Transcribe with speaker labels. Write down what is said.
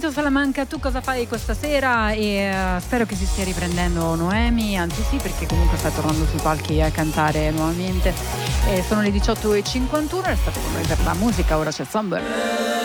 Speaker 1: Vito Salamanca, tu cosa fai questa sera? E spero che si stia riprendendo Noemi, anzi sì, perché comunque sta tornando sui palchi a cantare nuovamente. Sono le 18:51, restate con noi per la musica, ora c'è Summer.